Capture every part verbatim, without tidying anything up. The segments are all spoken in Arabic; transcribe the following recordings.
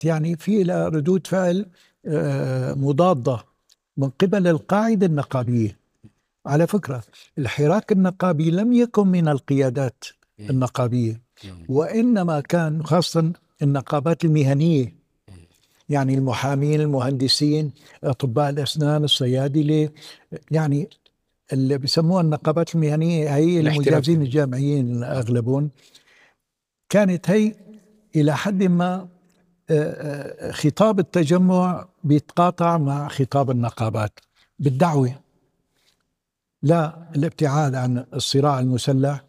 يعني في لها ردود فعل آه، مضادة من قبل القاعدة النقابية. على فكرة الحراك النقابي لم يكن من القيادات النقابية، وإنما كان خاصة النقابات المهنية، يعني المحامين، المهندسين، أطباء الأسنان، الصيادلة، يعني اللي بيسموها النقابات المهنية هي المجازين الجامعيين أغلبهم. كانت هي إلى حد ما خطاب التجمع بيتقاطع مع خطاب النقابات بالدعوة لا الابتعاد عن الصراع المسلح،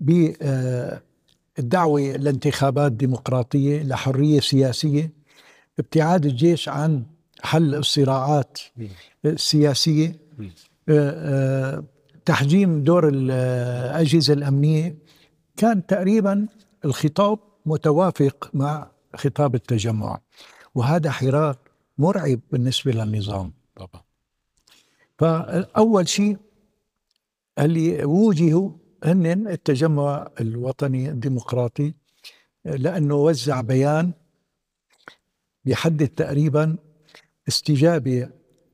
بالدعوة لانتخابات ديمقراطية لحرية سياسية، ابتعاد الجيش عن حل الصراعات السياسية، تحجيم دور الأجهزة الأمنية. كان تقريبا الخطاب متوافق مع خطاب التجمع، وهذا حراك مرعب بالنسبة للنظام طبعا. فأول شيء اللي وجهوا هن التجمع الوطني الديمقراطي، لأنه وزع بيان بيحدد تقريبا استجابة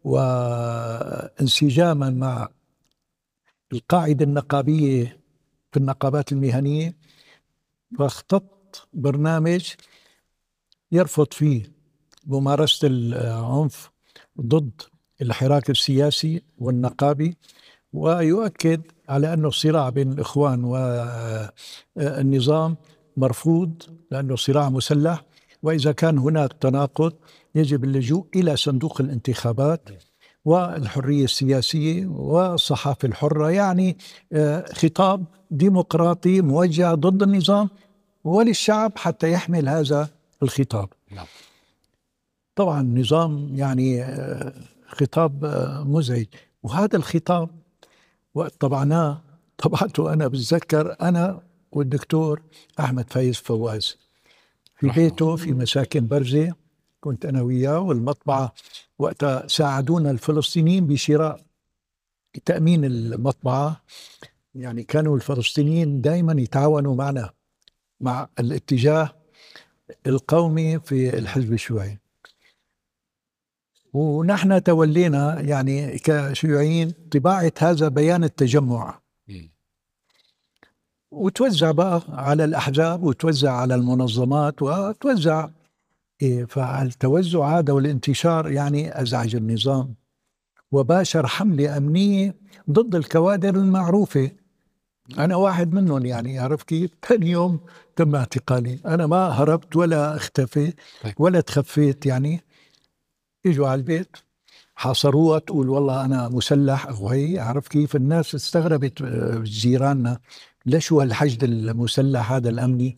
وانسجاما مع القاعدة النقابية في النقابات المهنية، فاختط برنامج يرفض فيه ممارسة العنف ضد الحراك السياسي والنقابي، ويؤكد على أنه الصراع بين الإخوان والنظام مرفوض لأنه صراع مسلح، وإذا كان هناك تناقض يجب اللجوء إلى صندوق الانتخابات والحرية السياسية والصحافة الحرة. يعني خطاب ديمقراطي موجه ضد النظام وللشعب حتى يحمل هذا الخطاب. طبعا النظام يعني خطاب مزعج، وهذا الخطاب وقت طبعناه طبعته أنا بتذكر أنا والدكتور أحمد فايز فواز في بيته في مساكن برزة، كنت أنا وياه والمطبعة وقتها ساعدونا الفلسطينيين بشراء تأمين المطبعة. يعني كانوا الفلسطينيين دائما يتعاونوا معنا مع الاتجاه القومي في الحزب الشيوعي، ونحن تولينا يعني كشيوعيين طباعة هذا بيان التجمع، وتوزع بقى على الأحزاب وتوزع على المنظمات وتوزع. إيه، فالتوزع هذا والانتشار يعني أزعج النظام، وباشر حملة أمنية ضد الكوادر المعروفة. أنا واحد منهم، يعني عرف كيف؟ ثاني يوم تم اعتقالي، أنا ما هربت ولا اختفيت ولا تخفيت. يعني اجوا على البيت حاصروها تقول والله أنا مسلح أو هي، عرف كيف؟ الناس استغربت جيراننا ليش هو الحشد المسلح هذا الأمني.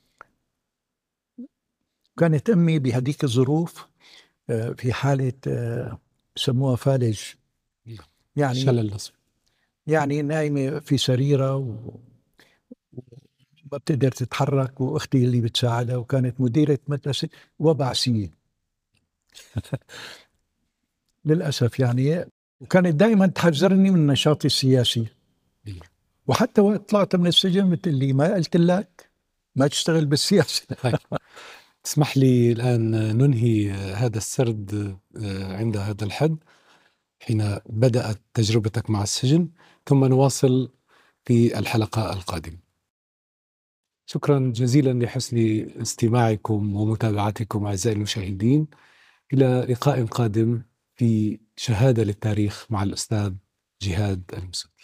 كانت أمي بهديك الظروف في حالة سموها فالج، يعني شلل نصفي، يعني نايمة في سريرة وما بتقدر تتحرك، وأختي اللي بتساعدها وكانت مديرة مدرسة وبعثية للأسف يعني. وكانت دائما تحذرني من نشاطي السياسي، وحتى وقت طلعت من السجن قلت لي ما قلت لك ما تشتغل بالسياسة. اسمح لي الآن ننهي هذا السرد عند هذا الحد حين بدأت تجربتك مع السجن، ثم نواصل في الحلقة القادمة. شكرا جزيلا لحسن استماعكم ومتابعتكم أعزائي المشاهدين، إلى لقاء قادم في شهادة للتاريخ مع الأستاذ جهاد المسود.